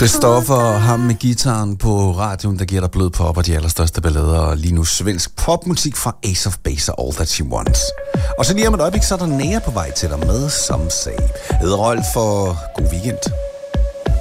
Christoffer, ham med gitaren på radioen, der giver dig blød pop og de allerstørste ballader, og lige nu svensk popmusik fra Ace of Base og All That She Wants. Og så lige om et øjeblik, så er der Nea på vej til dig med Some Say. Jeg hedder Rolf, for god weekend.